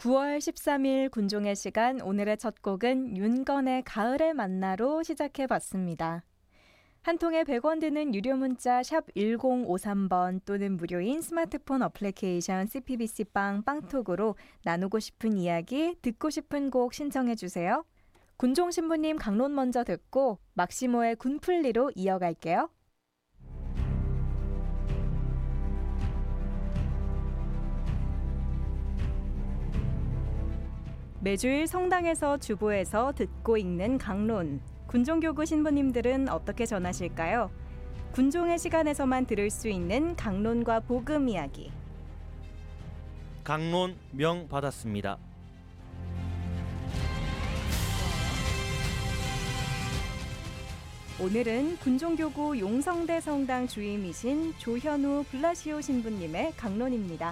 9월 13일 군종의 시간, 오늘의 첫 곡은 윤건의 가을의 만나로 시작해봤습니다. 한 통에 100원 드는 유료 문자 샵 1053번 또는 무료인 스마트폰 어플리케이션 CPBC 빵톡으로 나누고 싶은 이야기, 듣고 싶은 곡 신청해주세요. 군종신부님 강론 먼저 듣고 막시모의 군풀리로 이어갈게요. 매주일 성당에서 주보에서 듣고 읽는 강론. 군종교구 신부님들은 어떻게 전하실까요? 군종의 시간에서만 들을 수 있는 강론과 복음 이야기. 강론 명 받았습니다. 오늘은 군종교구 용성대 성당 주임이신 조현우 블라시오 신부님의 강론입니다.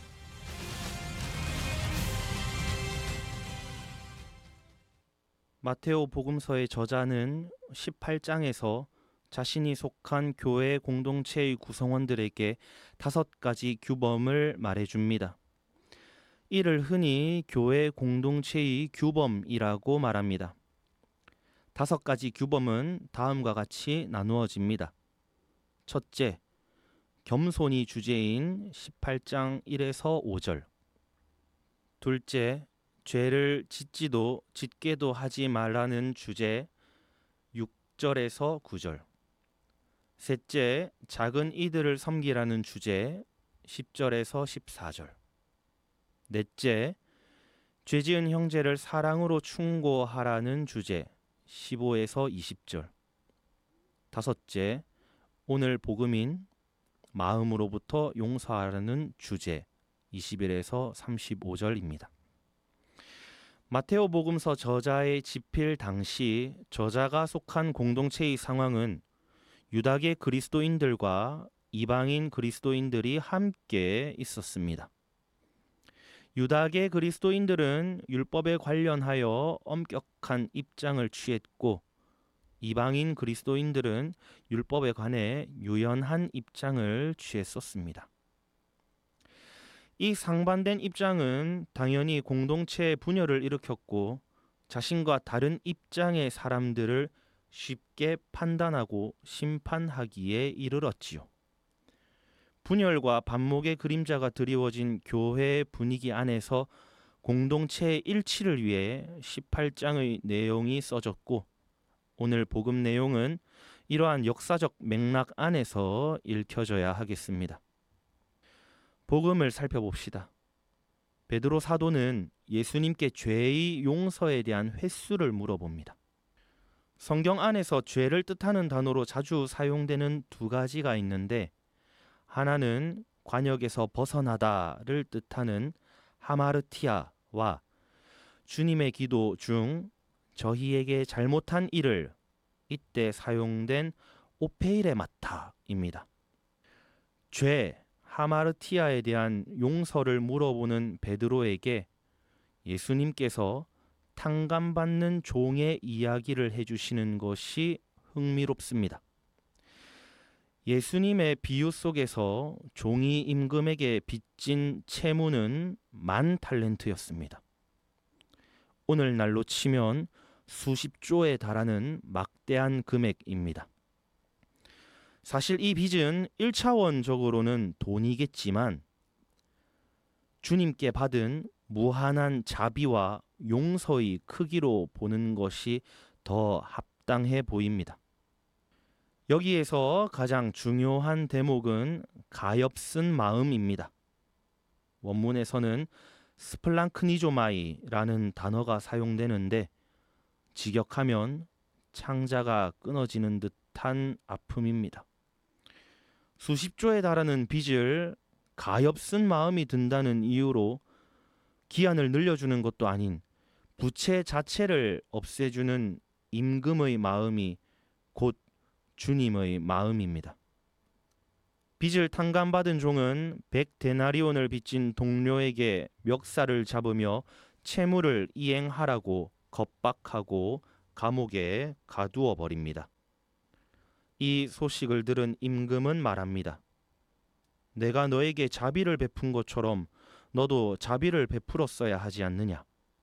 마테오 복음서의 저자는 18장에서 자신이 속한 교회 공동체의 구성원들에게 5가지 규범을 말해줍니다. 이를 흔히 교회 공동체의 규범이라고 말합니다. 5가지 규범은 다음과 같이 나누어집니다. 첫째, 겸손이 주제인 18장 1에서 5절. 둘째, 죄를 짓게도 하지 말라는 주제 6절에서 9절. 셋째, 작은 이들을 섬기라는 주제 10절에서 14절. 넷째, 죄지은 형제를 사랑으로 충고하라는 주제 15에서 20절. 다섯째, 오늘 복음인 마음으로부터 용서하라는 주제 21에서 35절입니다. 마테오 복음서 저자의 집필 당시 저자가 속한 공동체의 상황은 유다계 그리스도인들과 이방인 그리스도인들이 함께 있었습니다. 유다계 그리스도인들은 율법에 관련하여 엄격한 입장을 취했고 이방인 그리스도인들은 율법에 관해 유연한 입장을 취했었습니다. 이 상반된 입장은 당연히 공동체의 분열을 일으켰고 자신과 다른 입장의 사람들을 쉽게 판단하고 심판하기에 이르렀지요. 분열과 반목의 그림자가 드리워진 교회의 분위기 안에서 공동체의 일치를 위해 18장의 내용이 써졌고 오늘 복음 내용은 이러한 역사적 맥락 안에서 읽혀져야 하겠습니다. 복음을 살펴봅시다. 베드로 사도는 예수님께 죄의 용서에 대한 횟수를 물어봅니다. 성경 안에서 죄를 뜻하는 단어로 자주 사용되는 2가지가 있는데 하나는 관역에서 벗어나다를 뜻하는 하마르티아와 주님의 기도 중 저희에게 잘못한 일을 이때 사용된 오페이레마타입니다. 죄 하마르티아에 대한 용서를 물어보는 베드로에게 예수님께서 탕감받는 종의 이야기를 해주시는 것이 흥미롭습니다. 예수님의 비유 속에서 종이 임금에게 빚진 채무는 10,000달란트였습니다. 오늘날로 치면 수십조에 달하는 막대한 금액입니다. 사실 이 빚은 1차원적으로는 돈이겠지만 주님께 받은 무한한 자비와 용서의 크기로 보는 것이 더 합당해 보입니다. 여기에서 가장 중요한 대목은 가엾은 마음입니다. 원문에서는 스플랑크니조마이라는 단어가 사용되는데 직역하면 창자가 끊어지는 듯한 아픔입니다. 수십조에 달하는 빚을 가엾은 마음이 든다는 이유로 기한을 늘려주는 것도 아닌 부채 자체를 없애주는 임금의 마음이 곧 주님의 마음입니다. 빚을 탕감받은 종은 100데나리온을 빚진 동료에게 멱살을 잡으며 채무를 이행하라고 겁박하고 감옥에 가두어 버립니다. 이 소식을 들은 임금은 말합니다. 내가 너에게 자비를 베푼 것처럼 너도 자비를 베풀었어야 하지 않느냐?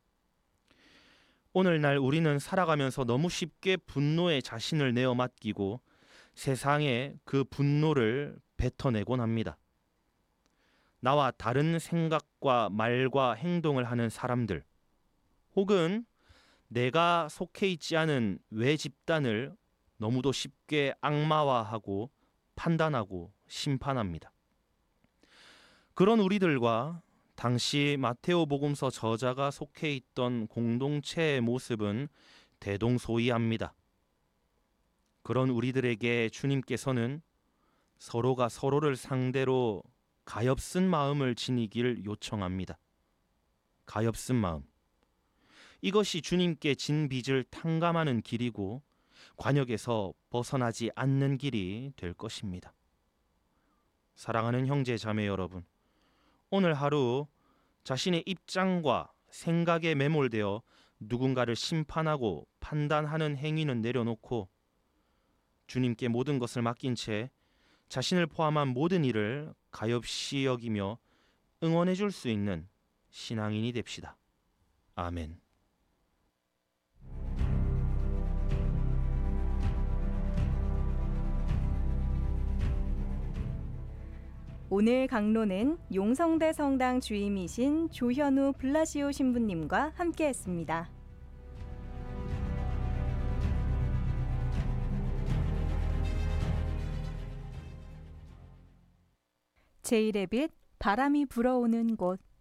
오늘날 우리는 살아가면서 너무 쉽게 분노에 자신을 내어 맡기고 세상에 그 분노를 뱉어내곤 합니다. 나와 다른 생각과 말과 행동을 하는 사람들, 혹은 내가 속해 있지 않은 외 집단을 너무도 쉽게 악마화하고 판단하고 심판합니다. 그런 우리들과 당시 마테오 복음서 저자가 속해 있던 공동체의 모습은 대동소이합니다. 그런 우리들에게 주님께서는 서로가 서로를 상대로 가엾은 마음을 지니길 요청합니다. 가엾은 마음. 이것이 주님께 진 빚을 탕감하는 길이고 관역에서 벗어나지 않는 길이 될 것입니다. 사랑하는 형제 자매 여러분, 오늘 하루 자신의 입장과 생각에 매몰되어 누군가를 심판하고 판단하는 행위는 내려놓고 주님께 모든 것을 맡긴 채 자신을 포함한 모든 일을 가엾이 여기며 응원해 줄 수 있는 신앙인이 됩시다. 아멘. 오늘 강론은 용성대 성당 주임이신 조현우 블라시오 신부님과 함께했습니다. 제1의 빛, 바람이 불어오는 곳.